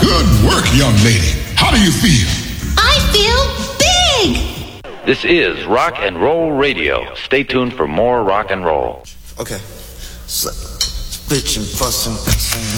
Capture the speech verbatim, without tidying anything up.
Good work, young lady. How do you feel? I feel big! This is Rock and Roll Radio. Stay tuned for more rock and roll. Okay. So, bitch and fussing.